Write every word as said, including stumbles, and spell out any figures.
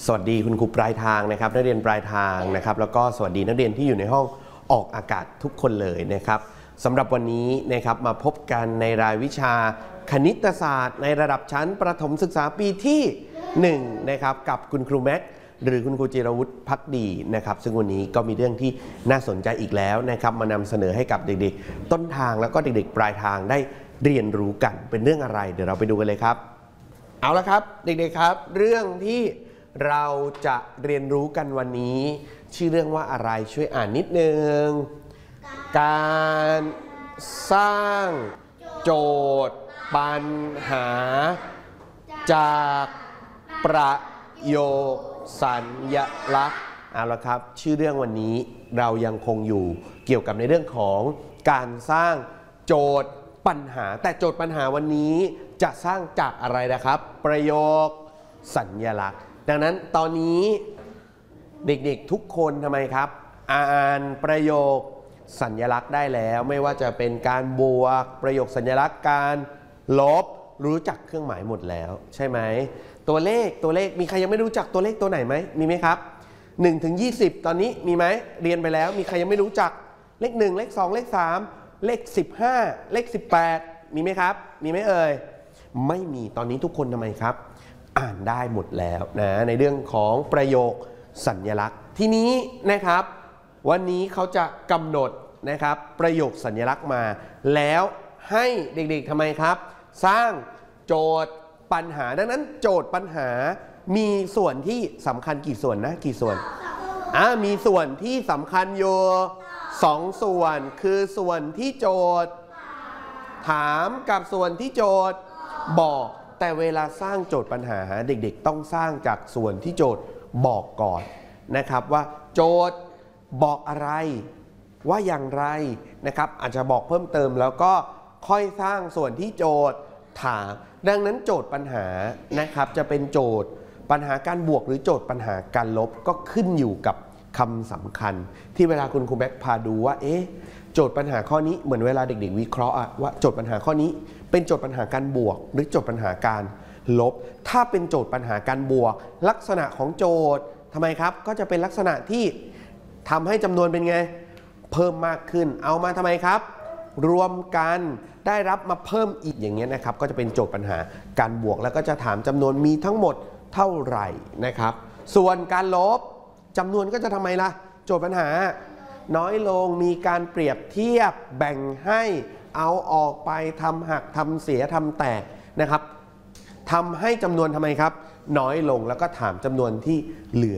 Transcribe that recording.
สวัสดีคุณครูปลายทางนะครับนักเรียนปลายทางนะครับแล้วก็สวัสดีนักเรียนที่อยู่ในห้องออกอากาศทุกคนเลยนะครับสำหรับวันนี้นะครับมาพบกันในรายวิชาคณิตศาสตร์ในระดับชั้นประถมศึกษาปีที่หนึ่งนะครับกับคุณครูแม็กหรือคุณครูจิรวุฒิภักดีนะครับซึ่งวันนี้ก็มีเรื่องที่น่าสนใจอีกแล้วนะครับมานำเสนอให้กับเด็กๆต้นทางแล้วก็เด็กๆปลายทางได้เรียนรู้กันเป็นเรื่องอะไรเดี๋ยวเราไปดูกันเลยครับเอาละครับเด็กๆครับเรื่องที่เราจะเรียนรู้กันวันนี้ชื่อเรื่องว่าอะไรช่วยอ่านนิดนึงการสร้างโจทย์ปัญหาจากประโยคสัญลักษณ์เอาละครับชื่อเรื่องวันนี้เรายังคงอยู่เกี่ยวกับในเรื่องของการสร้างโจทย์ปัญหาแต่โจทย์ปัญหาวันนี้จะสร้างจากอะไรนะครับประโยคสัญลักษณ์ดังนั้นตอนนี้เด็กๆทุกคนทำไมครับอ่านประโยคสัญลักษณ์ได้แล้วไม่ว่าจะเป็นการบวกประโยคสัญลักษณ์การลบรู้จักเครื่องหมายหมดแล้วใช่ไหมตัวเลขตัวเลขมีใครยังไม่รู้จักตัวเลขตัวไหนไหมมีไหมครับหนึ่งถึงยี่สิบตอนนี้มีไหมเรียนไปแล้วมีใครยังไม่รู้จักเลขหนึ่งเลขสองเลขสามเลขสิบห้าเลขสิบแปดมีไหมครับมีไหมเอ่ยไม่มีตอนนี้ทุกคนทำไมครับอ่านได้หมดแล้วนะในเรื่องของประโยคสัญลักษณ์ทีนี้นะครับวันนี้เขาจะกำหนดนะครับประโยคสัญลักษณ์มาแล้วให้เด็กๆทำไมครับสร้างโจทย์ปัญหาดังนั้นโจทย์ปัญหามีส่วนที่สำคัญกี่ส่วนนะกี่ส่วนอ่ามีส่วนที่สำคัญอยู่สองส่วนคือส่วนที่โจทย์ถามกับส่วนที่โจทย์บอกแต่เวลาสร้างโจทย์ปัญหาเด็กๆต้องสร้างจากส่วนที่โจทย์บอกก่อนนะครับว่าโจทย์บอกอะไรว่าอย่างไรนะครับอาจจะบอกเพิ่มเติมแล้วก็ค่อยสร้างส่วนที่โจทย์ถามดังนั้นโจทย์ปัญหานะครับจะเป็นโจทย์ปัญหาการบวกหรือโจทย์ปัญหาการลบก็ขึ้นอยู่กับคำสำคัญที่เวลาคุณครูแบ็คพาดูว่าเอ๊ะโจทย์ปัญหาข้อนี้เหมือนเวลาเด็กๆวิเคราะห์ว่าโจทย์ปัญหาข้อนี้เป็นโจทย์ปัญหาการบวกหรือโจทย์ปัญหาการลบถ้าเป็นโจทย์ปัญหาการบวกลักษณะของโจทย์ทำไมครับก็จะเป็นลักษณะที่ทำให้จำนวนเป็นไงเพิ่มมากขึ้นเอามาทำไมครับรวมกันได้รับมาเพิ่มอีกอย่างเงี้ยนะครับก็จะเป็นโจทย์ปัญหาการบวกแล้วก็จะถามจำนวนมีทั้งหมดเท่าไหร่นะครับส่วนการลบจำนวนก็จะทำไมล่ะโจทย์ปัญหาน้อยลงมีการเปรียบเทียบแบ่งให้เอาออกไปทำหักทำเสียทำแตกนะครับทำให้จำนวนทำไมครับน้อยลงแล้วก็ถามจำนวนที่เหลือ